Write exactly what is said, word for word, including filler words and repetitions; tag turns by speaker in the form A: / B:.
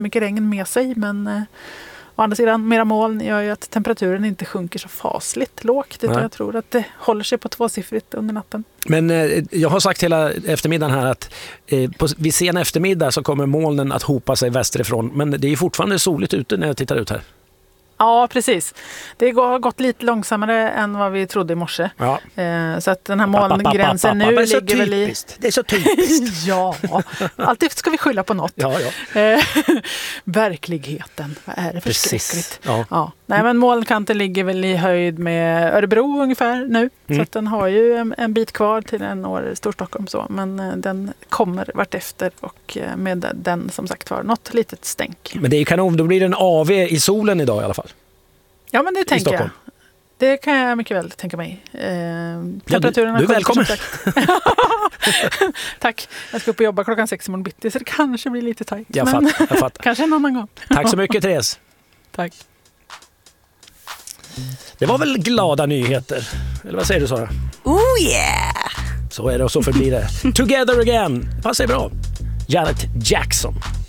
A: mycket regn med sig, men eh, å andra sidan, mera moln gör ju att temperaturen inte sjunker så fasligt lågt, utan
B: Nej.
A: jag tror att det håller sig på tvåsiffrigt under natten.
B: Men eh, jag har sagt hela eftermiddagen här att eh, på, vid sen eftermiddag så kommer molnen att hopa sig västerifrån, men det är fortfarande soligt ute när jag tittar ut här.
A: Ja, precis. Det har gått lite långsammare än vad vi trodde i morse.
B: Ja.
A: Eh, så att den här molngränsen nu
B: det är så
A: ligger väl i...
B: typiskt. Det är så typiskt.
A: Ja, alltid ska vi skylla på något.
B: Ja, ja.
A: Eh, verkligheten, vad är det för
B: Precis.
A: skräckligt?
B: Ja.
A: Ja. Nej, men molnkanten ligger väl i höjd med Örebro ungefär nu.
B: Mm.
A: Så att den har ju en, en bit kvar till den når Storstockholm. Så. Men eh, den kommer vart efter och eh, med den som sagt var något litet stänk.
B: Men det är ju kanon, då blir det en A V i solen idag i alla fall.
A: Ja, men det tänker jag.
B: Stockholm.
A: Det kan jag mycket väl tänka mig. Eh, temperaturen
B: Ja, du, du är välkommen.
A: Tack. Jag ska upp och jobba klockan sex imorgon bitti, så det kanske blir lite tajt.
B: Jag
A: men
B: fattar, jag fattar.
A: kanske en annan gång.
B: Tack så mycket, Therese.
A: Tack.
B: Det var väl glada nyheter. Eller vad säger du, Sara?
C: Oh yeah!
B: Så är det och så förblir det. Together again. Passar bra. Janet Jackson.